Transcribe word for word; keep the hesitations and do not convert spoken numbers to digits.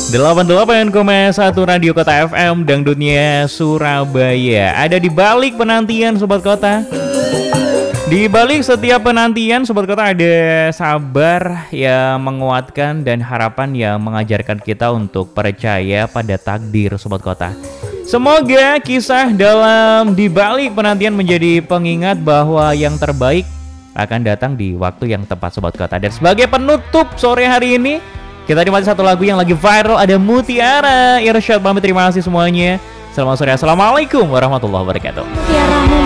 delapan puluh delapan koma satu Radio Kota F M Dangdutnya Surabaya. Ada di balik penantian Sobat Kota. Di balik setiap penantian Sobat Kota ada sabar yang menguatkan dan harapan yang mengajarkan kita untuk percaya pada takdir Sobat Kota. Semoga kisah dalam di balik penantian menjadi pengingat bahwa yang terbaik akan datang di waktu yang tepat Sobat Kota. Dan sebagai penutup sore hari ini, kita nikmati satu lagu yang lagi viral, ada Mutiara. Irsyad pamit, terima kasih semuanya. Selamat sore, assalamualaikum warahmatullahi wabarakatuh.